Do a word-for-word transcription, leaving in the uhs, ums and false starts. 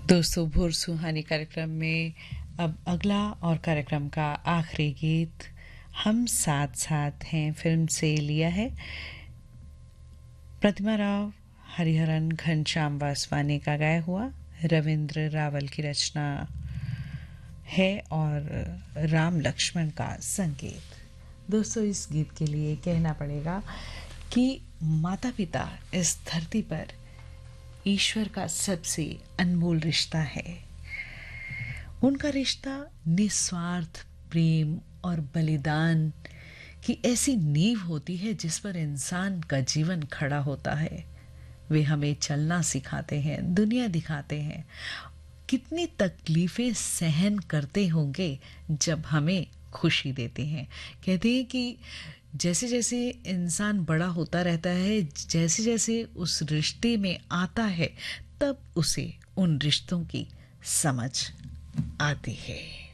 दोस्तों, भोर सुहानी कार्यक्रम में अब अगला और कार्यक्रम का आखिरी गीत हम साथ साथ हैं फिल्म से लिया है। प्रतिमा राव, हरिहरन, घनश्याम वासवानी का गाया हुआ, रविंद्र रावल की रचना है और राम लक्ष्मण का संगीत। दोस्तों, इस गीत के लिए कहना पड़ेगा कि माता पिता इस धरती पर ईश्वर का सबसे अनमोल रिश्ता है। उनका रिश्ता निस्वार्थ प्रेम और बलिदान की ऐसी नींव होती है जिस पर इंसान का जीवन खड़ा होता है। वे हमें चलना सिखाते हैं, दुनिया दिखाते हैं। कितनी तकलीफें सहन करते होंगे जब हमें खुशी देते हैं। कहते हैं कि जैसे जैसे इंसान बड़ा होता रहता है, जैसे जैसे उस रिश्ते में आता है, तब उसे उन रिश्तों की समझ आती है।